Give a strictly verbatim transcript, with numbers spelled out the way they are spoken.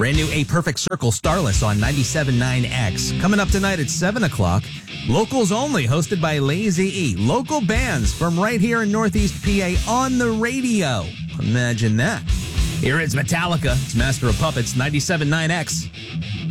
Brand new A Perfect Circle Starless on ninety-seven point nine X. Coming up tonight at seven o'clock, Locals Only, hosted by Lazy E. Local bands from right here in Northeast P A on the radio. Imagine that. Here is Metallica. It's Master of Puppets, ninety-seven point nine X.